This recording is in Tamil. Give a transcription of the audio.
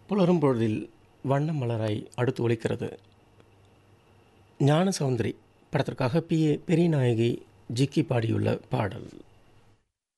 புலரும் பொழுதில் வண்ண மலராய் அடுத்து ஒலிக்கிறது ஞான சௌந்தரி படத்திற்காக பெரியநாயகி ஜிக்கி பாடியுள்ள பாடல்.